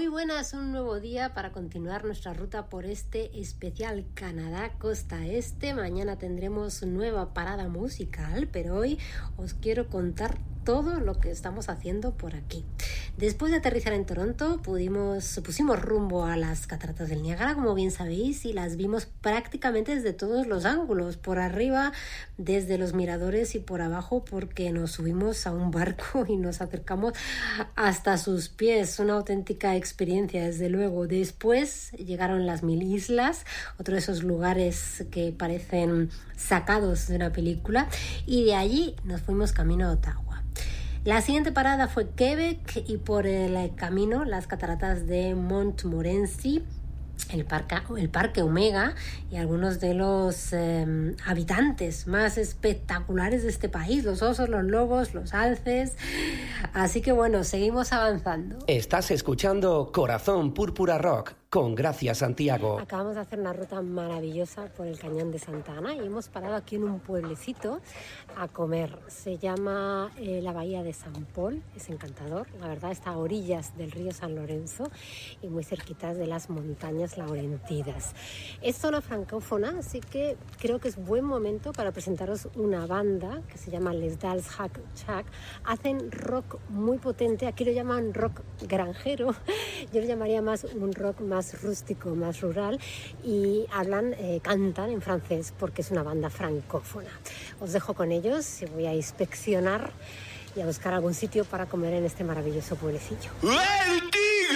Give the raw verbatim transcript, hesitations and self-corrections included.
Muy buenas, un nuevo día para continuar nuestra ruta por este especial Canadá Costa Este. Mañana tendremos nueva parada musical, pero hoy os quiero contar todo lo que estamos haciendo por aquí. Después de aterrizar en Toronto, pudimos, pusimos rumbo a las cataratas del Niágara, como bien sabéis, y las vimos prácticamente desde todos los ángulos, por arriba, desde los miradores y por abajo, porque nos subimos a un barco y nos acercamos hasta sus pies. Una auténtica experiencia, desde luego. Después llegaron las Mil Islas, otro de esos lugares que parecen sacados de una película, y de allí nos fuimos camino a Ottawa. La siguiente parada fue Quebec y por el camino las cataratas de Montmorency, el parque, el parque Omega y algunos de los eh, habitantes más espectaculares de este país, los osos, los lobos, los alces. Así que bueno, seguimos avanzando. Estás escuchando Corazón Púrpura Rock con Gracia Santiago. Acabamos de hacer una ruta maravillosa por el Cañón de Santa Ana y hemos parado aquí en un pueblecito a comer. Se llama eh, la Bahía de San Paul, es encantador. La verdad está a orillas del río San Lorenzo y muy cerquitas de las montañas Laurentidas. Es zona francófona, así que creo que es buen momento para presentaros una banda que se llama Les Dalles Hack Shack. Hacen rock muy potente, aquí lo llaman rock granjero, yo lo llamaría más un rock más rústico, más rural, y hablan, eh, cantan en francés porque es una banda francófona. Os dejo con ellos y voy a inspeccionar y a buscar algún sitio para comer en este maravilloso pueblecillo.